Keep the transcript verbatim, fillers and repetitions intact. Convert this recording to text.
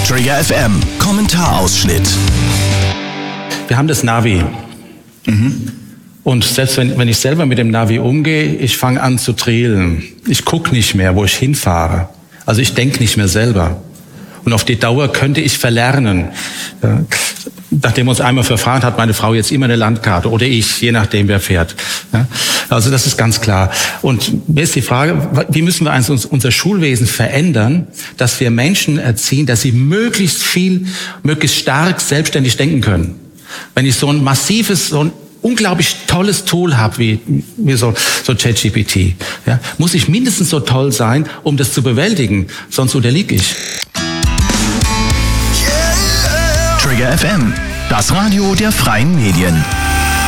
Trigger F M, Kommentarausschnitt. Wir haben das Navi. Mhm. Und selbst wenn, wenn ich selber mit dem Navi umgehe, ich fange an zu trälen. Ich gucke nicht mehr, wo ich hinfahre. Also ich denke nicht mehr selber. Und auf die Dauer könnte ich verlernen. Ja. Nachdem uns einmal verfahren hat meine Frau jetzt immer eine Landkarte oder ich, je nachdem wer fährt. Ja. Also das ist ganz klar. Und mir ist die Frage, wie müssen wir also unser Schulwesen verändern, dass wir Menschen erziehen, dass sie möglichst viel, möglichst stark selbstständig denken können. Wenn ich so ein massives, so ein unglaublich tolles Tool habe, wie, wie so, so ChatGPT, ja, muss ich mindestens so toll sein, um das zu bewältigen, sonst unterliege ich. Trigger F M, das Radio der freien Medien.